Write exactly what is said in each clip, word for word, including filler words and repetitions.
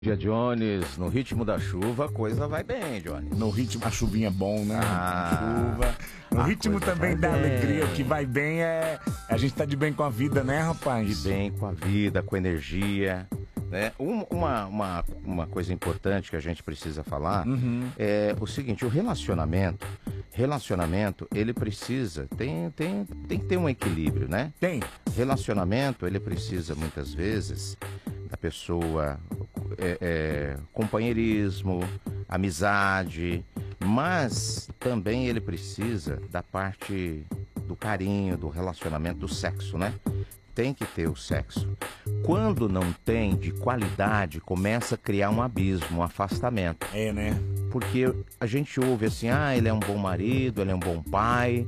Dia Jones, no ritmo da chuva, a coisa vai bem, Jones. No ritmo, a chuvinha é bom, né? Ah, chuva. No ritmo também da bem. alegria, o que vai bem é... A gente tá de bem com a vida, né, rapaz? De bem com a vida, com energia. Né? Um, uma, uma, uma coisa importante que a gente precisa falar uhum. é o seguinte, o relacionamento, relacionamento, ele precisa, tem, tem, tem que ter um equilíbrio, né? Tem. Relacionamento, ele precisa, muitas vezes, da pessoa... É, é, companheirismo, amizade, mas também ele precisa da parte do carinho, do relacionamento, do sexo, né? Tem que ter o sexo. Quando não tem de qualidade, começa a criar um abismo, um afastamento. É, né? Porque a gente ouve assim, ah, ele é um bom marido, ele é um bom pai,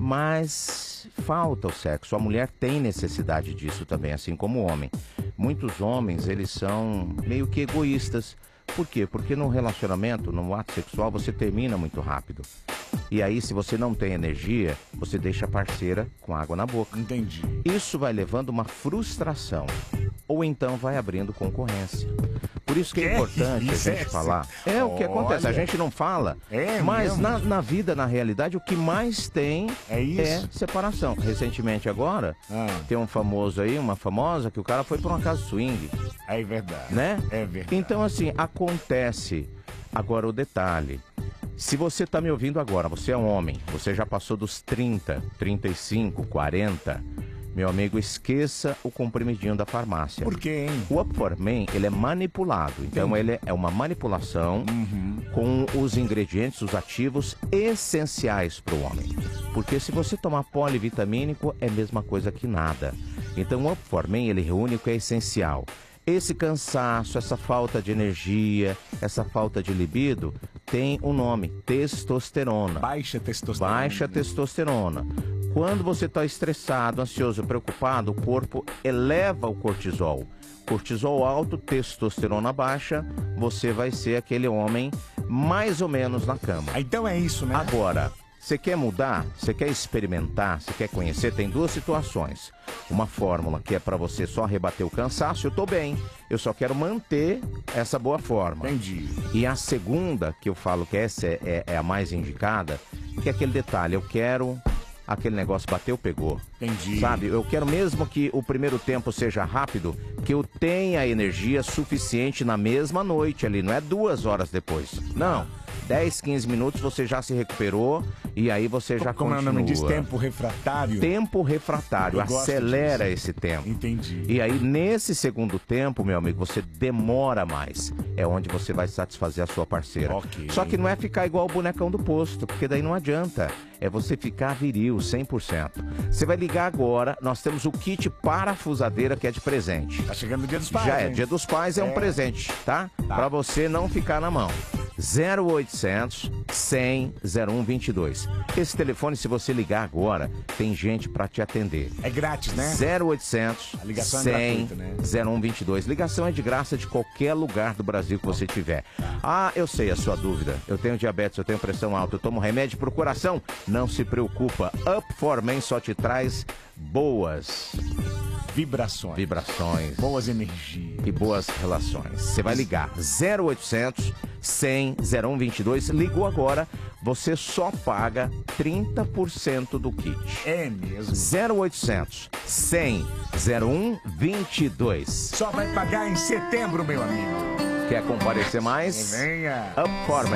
mas falta o sexo. A mulher tem necessidade disso também, assim como o homem. Muitos homens, eles são meio que egoístas. Por quê? Porque no relacionamento, no ato sexual, você termina muito rápido. E aí, se você não tem energia, você deixa a parceira com água na boca. Entendi. Isso vai levando uma frustração. Ou então vai abrindo concorrência. Por isso que é, é importante isso a gente é falar. É o que acontece, a gente não fala. É mas mesmo? na, na vida, na realidade, o que mais tem é, isso? é separação. Recentemente agora, ah. tem um famoso aí, uma famosa, que o cara foi para uma casa swing. É verdade. Né? É verdade. Então, assim, acontece. Agora o detalhe. Se você está me ouvindo agora, você é um homem, você já passou dos trinta, trinta e cinco, quarenta... Meu amigo, esqueça o comprimidinho da farmácia. Por quê, hein? O Up for Men, ele é manipulado. Então, Sim. ele é uma manipulação uhum. com os ingredientes, os ativos essenciais para o homem. Porque se você tomar polivitamínico, é a mesma coisa que nada. Então, o Up for Men, ele reúne o que é essencial. Esse cansaço, essa falta de energia, essa falta de libido, tem um nome, testosterona. Baixa testosterona. Baixa testosterona. Quando você está estressado, ansioso, preocupado, o corpo eleva o cortisol. Cortisol alto, testosterona baixa, você vai ser aquele homem mais ou menos na cama. Então é isso, né? Agora, você quer mudar? Você quer experimentar? Você quer conhecer? Tem duas situações. Uma fórmula que é para você só rebater o cansaço, eu tô bem. Eu só quero manter essa boa forma. Entendi. E a segunda, que eu falo que essa é, é, é a mais indicada, que é aquele detalhe, eu quero... Aquele negócio bateu, pegou. Entendi. Sabe, eu quero mesmo que o primeiro tempo seja rápido, que eu tenha energia suficiente na mesma noite ali, não é duas horas depois. Não, dez, quinze minutos você já se recuperou e aí você já Como continua. Como é o nome diz? Tempo refratário? Tempo refratário, acelera esse tempo. Entendi. E aí nesse segundo tempo, meu amigo, você demora mais. É onde você vai satisfazer a sua parceira. Okay. Só que não é ficar igual o bonecão do posto, porque daí não adianta. É você ficar viril, cem por cento. Você vai ligar agora, nós temos o kit parafusadeira que é de presente. Tá chegando o Dia dos Pais, Já é, hein? Dia dos Pais é, é um presente, tá? tá? Pra você não ficar na mão. zero oitocentos, cem, zero um vinte e dois. Esse telefone, se você ligar agora, tem gente pra te atender. É grátis, né? zero oitocentos, A ligação cem, é gratuita, né? zero um vinte e dois. Ligação é de graça de qualquer lugar do Brasil que você tiver. Ah, eu sei a sua dúvida. Eu tenho diabetes, eu tenho pressão alta, eu tomo remédio pro coração. Não se preocupa. Up for Men só te traz boas vibrações. Vibrações. Boas energias. E boas relações. Você vai ligar zero oitocentos, cem, zero um vinte e dois. Ligou agora, você só paga trinta por cento do kit. É mesmo. zero oitocentos, cem, zero um vinte e dois. Só vai pagar em setembro, meu amigo. Quer comparecer mais? Venha. Up for Men.